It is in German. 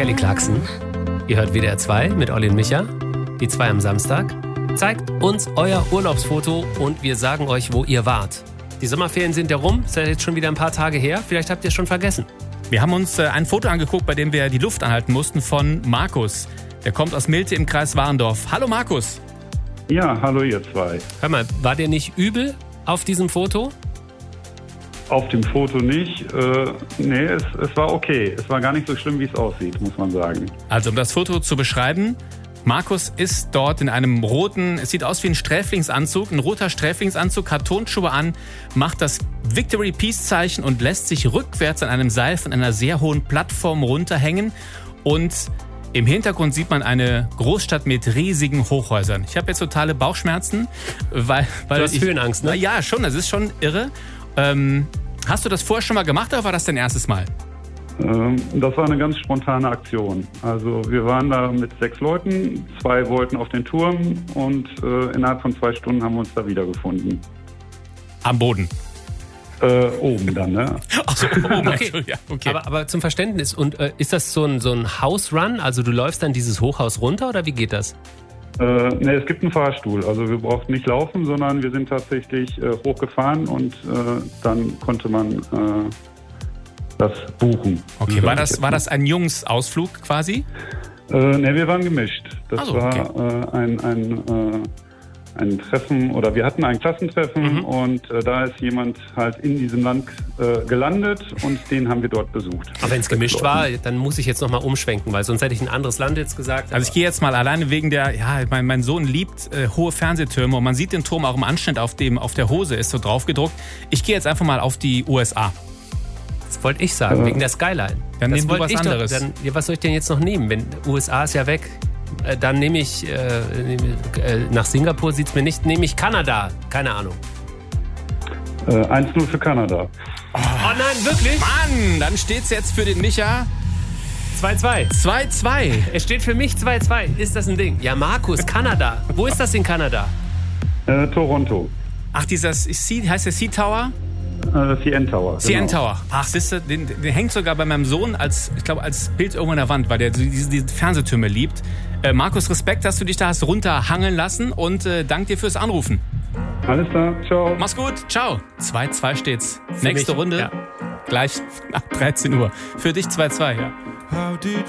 Kelly Clarkson. Ihr hört WDR 2 mit Olli und Micha. Die 2 am Samstag. Zeigt uns euer Urlaubsfoto und wir sagen euch, wo ihr wart. Die Sommerferien sind ja rum. Ist ja jetzt schon wieder ein paar Tage her. Vielleicht habt ihr es schon vergessen. Wir haben uns ein Foto angeguckt, bei dem wir die Luft anhalten mussten, von Markus. Der kommt aus Milte im Kreis Warendorf. Hallo Markus. Ja, hallo ihr 2. Hör mal, war dir nicht übel auf diesem Foto? Auf dem Foto nicht. Nee, es war okay. Es war gar nicht so schlimm, wie es aussieht, muss man sagen. Also um das Foto zu beschreiben, Markus ist dort in einem roten, es sieht aus wie ein Sträflingsanzug, ein roter Sträflingsanzug, hat Turnschuhe an, macht das Victory Peace Zeichen und lässt sich rückwärts an einem Seil von einer sehr hohen Plattform runterhängen. Und im Hintergrund sieht man eine Großstadt mit riesigen Hochhäusern. Ich habe jetzt totale Bauchschmerzen, weil du hast Höhenangst, ne? Ja, schon, das ist schon irre. Hast du das vorher schon mal gemacht oder war das dein erstes Mal? Das war eine ganz spontane Aktion. Also wir waren da mit 6 Leuten, 2 wollten auf den Turm und innerhalb von 2 Stunden haben wir uns da wiedergefunden. Am Boden? Oben dann, ne? Achso, oben. Okay. Ja, okay. Aber zum Verständnis, und ist das so ein House-Run? Also du läufst dann dieses Hochhaus runter oder wie geht das? Ne, es gibt einen Fahrstuhl. Also wir brauchten nicht laufen, sondern wir sind tatsächlich hochgefahren und dann konnte man das buchen. Okay, war das ein Jungsausflug quasi? Ne, wir waren gemischt. Das okay. war ein Treffen, oder wir hatten ein Klassentreffen und da ist jemand halt in diesem Land gelandet und den haben wir dort besucht. Aber wenn es gemischt war, dann muss ich jetzt nochmal umschwenken, weil sonst hätte ich ein anderes Land jetzt gesagt. Also ich gehe jetzt mal alleine wegen der, mein Sohn liebt hohe Fernsehtürme und man sieht den Turm auch im Anschnitt auf der Hose, ist so drauf gedruckt. Ich gehe jetzt einfach mal auf die USA. Das wollte ich sagen, wegen der Skyline. Dann nehmen wir was anderes. Was soll ich denn jetzt noch nehmen? Wenn USA ist ja weg, dann nehme ich, nach Singapur sieht es mir nicht, nehme ich Kanada. Keine Ahnung. 1-0 für Kanada. Oh nein, wirklich? Mann, dann steht es jetzt für den Micha 2-2. 2-2. Es steht für mich 2-2. Ist das ein Ding? Ja, Markus, Kanada. Wo ist das in Kanada? Toronto. Ach, heißt der Sea Tower? CN Tower. CN Tower. Ach, siehst du, den hängt sogar bei meinem Sohn als Bild irgendwo an der Wand, weil der diese Fernsehtürme liebt. Markus, Respekt, dass du dich da hast runterhangeln lassen und danke dir fürs Anrufen. Alles klar, ciao. Mach's gut, ciao. 2-2 steht's. Für Nächste mich, Runde, ja. gleich nach 13 Uhr. Für dich 2-2, ja.